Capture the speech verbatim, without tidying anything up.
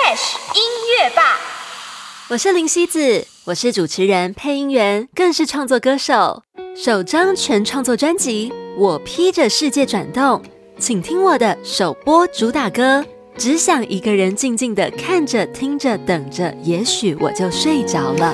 Dash 音乐吧， 我是林希子，我是主持人、配音员，更是创作歌手。首张全创作专辑《我披着世界转动》，请听我的首播主打歌。只想一个人静静的看着、听着、等着，也许我就睡着了。